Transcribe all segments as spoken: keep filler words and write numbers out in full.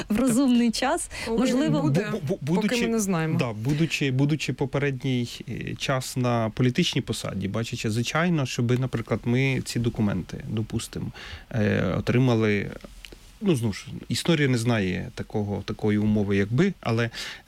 в розумний час. Можливо, буде, бу- бу- поки ми не знаємо. Да, будучи, будучи попередній час на політичній посаді, бачачи, звичайно, щоб, наприклад, ми ці документи, допустимо, отримали. Ну, знову ж, історія не знає такого, такої умови, якби, але,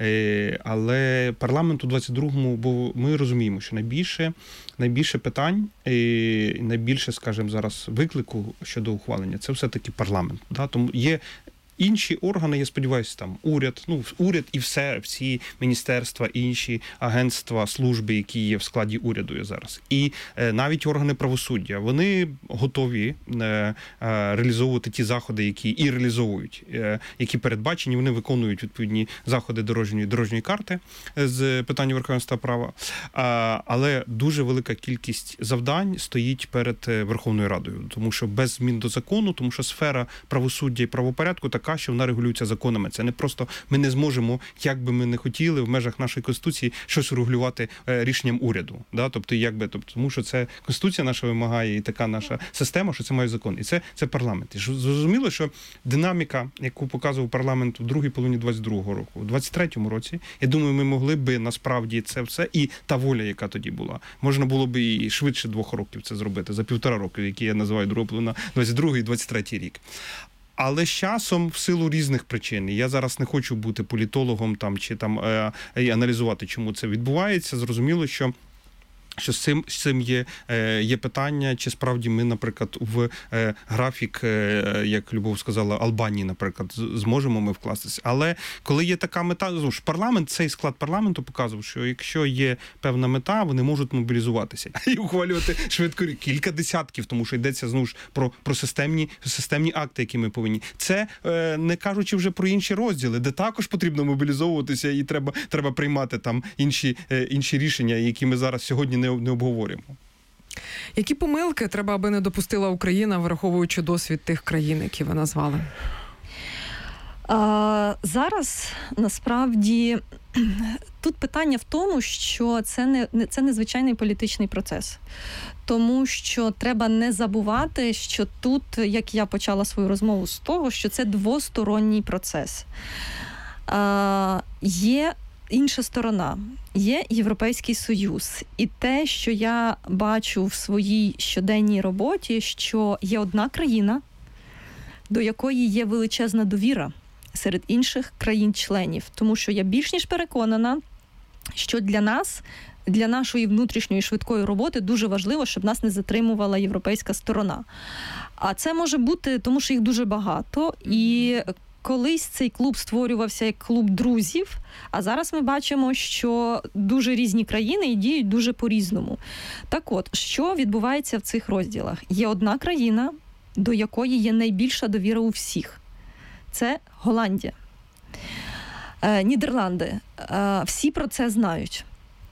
але парламент у двадцять другому, бо ми розуміємо, що найбільше, найбільше питань, найбільше, скажімо, зараз виклику щодо ухвалення, це все-таки парламент. Да? Тому є інші органи, я сподіваюся, там уряд, ну уряд і все, всі міністерства, інші агентства, служби, які є в складі уряду зараз. І е, навіть органи правосуддя, вони готові е, е, реалізовувати ті заходи, які і реалізовують, е, які передбачені, вони виконують відповідні заходи дорожньої, дорожньої карти з питань верховенства права. А, але дуже велика кількість завдань стоїть перед Верховною Радою, тому що без змін до закону, тому що сфера правосуддя і правопорядку така, що вона регулюється законами. Це не просто ми не зможемо, як би ми не хотіли, в межах нашої Конституції щось регулювати рішенням уряду. Да? Тобто, якби, тобто, тому що це Конституція наша вимагає і така наша система, що це має закон. І це, це парламент. І зрозуміло, що динаміка, яку показував парламент у другій половині двадцять другого року, у двадцять третьому році, я думаю, ми могли би насправді це все, і та воля, яка тоді була, можна було би і швидше двох років це зробити, за півтора року, які я називаю друга половина двадцять другий і двадцять третій рік. Але з часом, в силу різних причин, я зараз не хочу бути політологом там чи там е, е, аналізувати, чому це відбувається. Зрозуміло, що що з цим, з цим є, е, є питання, чи справді ми, наприклад, в е, графік, е, як Любов сказала, Албанії, наприклад, зможемо ми вкластися. Але коли є така мета, знову ж, парламент, цей склад парламенту показував, що якщо є певна мета, вони можуть мобілізуватися і ухвалювати швидко кілька десятків, тому що йдеться, знову ж, про, про системні, системні акти, які ми повинні. Це, е, не кажучи вже про інші розділи, де також потрібно мобілізовуватися і треба, треба приймати там інші, е, інші рішення, які ми зараз сьогодні не не обговорюємо. Які помилки треба, аби не допустила Україна, враховуючи досвід тих країн, які ви назвали? А, зараз, насправді, тут питання в тому, що це не, це незвичайний політичний процес. Тому що треба не забувати, що тут, як я почала свою розмову з того, що це двосторонній процес. А, є інша сторона. Є Європейський Союз. І те, що я бачу в своїй щоденній роботі, що є одна країна, до якої є величезна довіра серед інших країн-членів. Тому що я більш ніж переконана, що для нас, для нашої внутрішньої швидкої роботи дуже важливо, щоб нас не затримувала європейська сторона. А це може бути, тому що їх дуже багато, і колись цей клуб створювався як клуб друзів, а зараз ми бачимо, що дуже різні країни і діють дуже по-різному. Так от, що відбувається в цих розділах? Є одна країна, до якої є найбільша довіра у всіх. Це Голландія. Е, Нідерланди. Е, всі про це знають.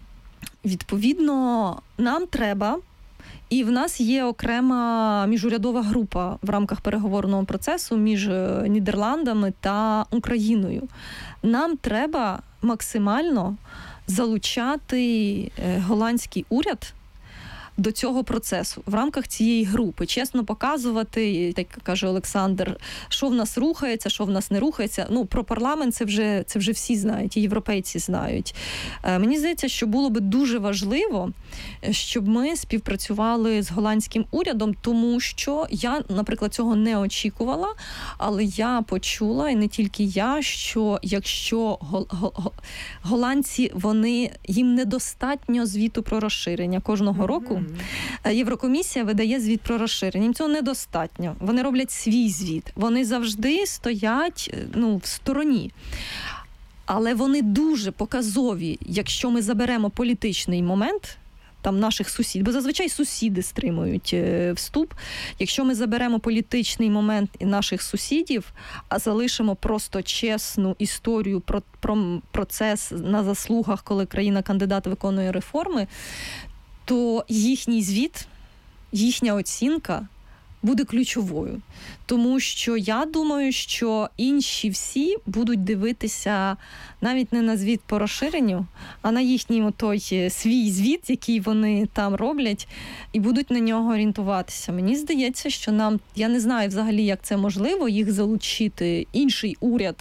Відповідно, нам треба, і в нас є окрема міжурядова група в рамках переговорного процесу між Нідерландами та Україною. Нам треба максимально залучати голландський уряд до цього процесу в рамках цієї групи. Чесно показувати, так каже Олександр, що в нас рухається, що в нас не рухається. Ну, про парламент це вже, це вже всі знають, і європейці знають. Е, мені здається, що було би дуже важливо, щоб ми співпрацювали з голландським урядом, тому що я, наприклад, цього не очікувала, але я почула, і не тільки я, що якщо гол- гол- голландці, вони, їм недостатньо звіту про розширення кожного року, Єврокомісія видає звіт про розширення. Їм цього недостатньо. Вони роблять свій звіт. Вони завжди стоять, ну, в стороні. Але вони дуже показові, якщо ми заберемо політичний момент, там наших сусідів, бо зазвичай сусіди стримують вступ. Якщо ми заберемо політичний момент наших сусідів, а залишимо просто чесну історію про, про процес на заслугах, коли країна-кандидат виконує реформи, то їхній звіт, їхня оцінка буде ключовою. Тому що я думаю, що інші всі будуть дивитися навіть не на звіт по розширенню, а на їхній той свій звіт, який вони там роблять, і будуть на нього орієнтуватися. Мені здається, що нам, я не знаю взагалі, як це можливо, їх залучити, інший уряд